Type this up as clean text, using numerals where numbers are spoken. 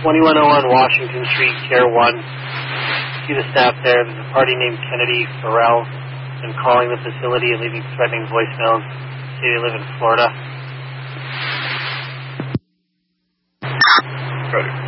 2101 Washington Street, Care 1. See the staff there. There's a party named Kennedy Farrell. And calling the facility and leaving threatening voicemails. Say they live in Florida. Right.